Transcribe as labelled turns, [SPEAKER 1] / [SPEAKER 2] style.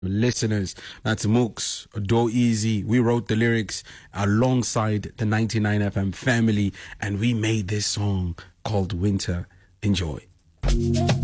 [SPEAKER 1] listeners. That's Mooks, Do Easy. We wrote the lyrics alongside the 99 FM family, and we made this song called Winter. Enjoy.